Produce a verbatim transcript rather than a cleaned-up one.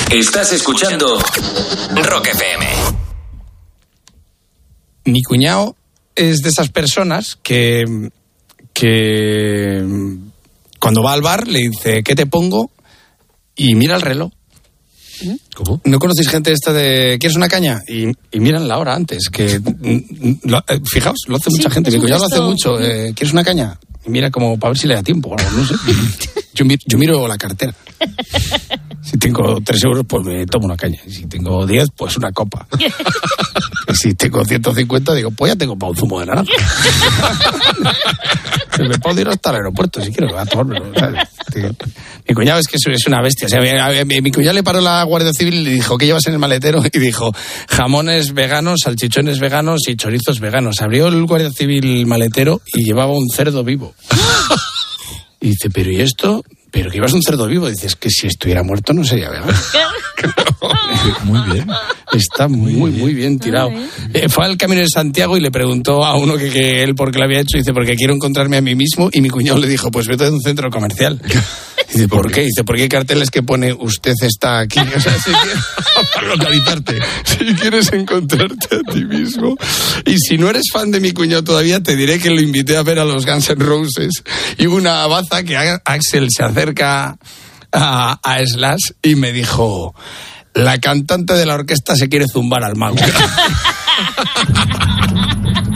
Estás escuchando Rock F M. Mi cuñado es de esas personas que, que cuando va al bar le dice, ¿qué te pongo? Y mira el reloj. ¿Cómo? ¿No conocéis gente esta de ¿quieres una caña? Y, y miran la hora antes, que lo, eh, fijaos, lo hace mucha Sí, gente, mi cuñado lo hace gesto... mucho. Eh, ¿Quieres una caña? Y mira como para ver si le da tiempo o algo, no sé. Yo, yo miro la cartera. Si tengo tres euros, pues me tomo una caña. Y si tengo diez, pues una copa. Y si tengo ciento cincuenta, digo, pues ya tengo para un zumo de naranja. Me puedo ir hasta el aeropuerto si quiero, a tomármelo, ¿sabes? Mi cuñado es que es una bestia. O sea, mi, mi, mi cuñado le paró la Guardia Civil y le dijo, ¿qué llevas en el maletero? Y dijo, jamones veganos, salchichones veganos y chorizos veganos. Abrió el Guardia Civil maletero y llevaba un cerdo vivo. Y dice, ¿pero y esto? ¿Pero que llevas un cerdo vivo? Dices, que si estuviera muerto no sería vegano. Muy bien. Está muy, muy bien, muy bien tirado. Eh, fue al Camino de Santiago y le preguntó a uno que, que él por qué lo había hecho. Dice, porque quiero encontrarme a mí mismo. Y mi cuñado le dijo, pues vete a un centro comercial. Dice, ¿por qué? Dice, porque hay carteles que pone, usted está aquí. O sea, si quieres, Para localizarte. si quieres encontrarte a ti mismo. Y si no eres fan de mi cuñado todavía, te diré que lo invité a ver a los Guns N' Roses. Y hubo una baza que Axel se acerca a, a Slash y me dijo, la cantante de la orquesta se quiere zumbar al mago.